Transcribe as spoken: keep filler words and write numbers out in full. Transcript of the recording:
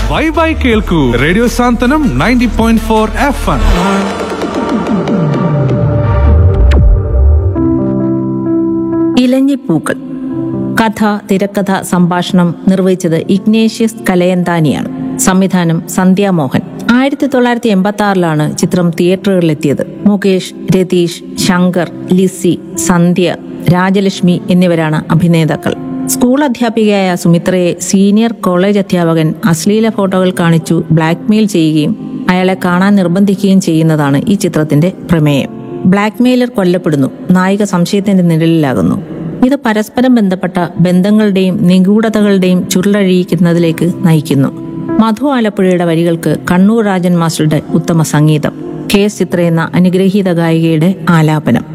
Bye bye കേൾക്കൂ radio സാന്ത്വനം ninety point four F M. ഇലഞ്ഞിപ്പൂക്കൾ. കഥ, തിരക്കഥ, സംഭാഷണം നിർവഹിച്ചത് ഇഗ്നേഷ്യസ് കലയന്താനിയാണ്. സംവിധാനം സന്ധ്യാമോഹൻ. ആയിരത്തി തൊള്ളായിരത്തി എൺപത്തി ആറിലാണ് ചിത്രം തിയേറ്ററുകളിലെത്തിയത്. മുകേഷ്, രതീഷ്, ശങ്കർ, ലിസി, സന്ധ്യ, രാജലക്ഷ്മി എന്നിവരാണ് അഭിനേതാക്കൾ. സ്കൂൾ അധ്യാപികയായ സുമിത്രയെ സീനിയർ കോളേജ് അധ്യാപകൻ അശ്ലീല ഫോട്ടോകൾ കാണിച്ചു ബ്ലാക്ക്മെയിൽ ചെയ്യുകയും അയാളെ കാണാൻ നിർബന്ധിക്കുകയും ചെയ്യുന്നതാണ് ഈ ചിത്രത്തിന്റെ പ്രമേയം. ബ്ലാക്ക്മെയിലർ കൊല്ലപ്പെടുന്നു, നായിക സംശയത്തിന്റെ നിഴലിലാകുന്നു. ഇത് പരസ്പരം ബന്ധപ്പെട്ട ബന്ധങ്ങളുടെയും നിഗൂഢതകളുടെയും ചുരുളഴിയിക്കുന്നതിലേക്ക് നയിക്കുന്നു. മധു ആലപ്പുഴയുടെ വരികൾക്ക് കണ്ണൂർ രാജൻ മാസ്റ്ററുടെ ഉത്തമ സംഗീതം, കെ എസ് ചിത്ര എന്ന അനുഗ്രഹീത ഗായികയുടെ ആലാപനം.